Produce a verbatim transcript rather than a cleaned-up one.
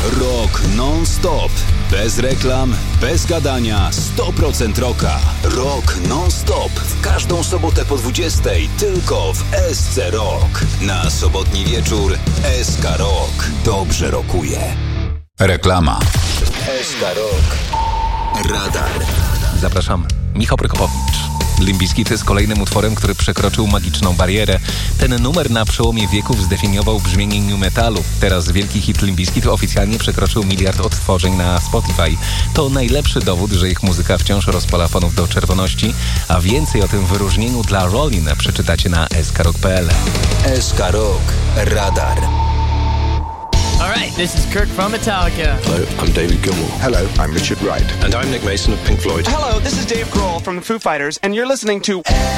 Rock non-stop. Bez reklam, bez gadania, sto procent rocka. Rock non-stop. W każdą sobotę po dwudziestej tylko w S C Rock. Na sobotni wieczór S K Rock. Dobrze rokuje. Reklama. S K Rock. Radar. Zapraszam. Michał Prokopowicz. Limp Bizkit jest kolejnym utworem, który przekroczył magiczną barierę. Ten numer na przełomie wieków zdefiniował brzmienie nu metalu. Teraz wielki hit Limp Bizkit oficjalnie przekroczył miliard odtworzeń na Spotify. To najlepszy dowód, że ich muzyka wciąż rozpala fanów do czerwoności, a więcej o tym wyróżnieniu dla Rolling przeczytacie na s k rock kropka p l. S K Rock. Radar. All right, this is Kirk from Metallica. Hello, I'm David Gilmour. Hello, I'm Richard Wright. And I'm Nick Mason of Pink Floyd. Hello, this is Dave Grohl from the Foo Fighters, and you're listening to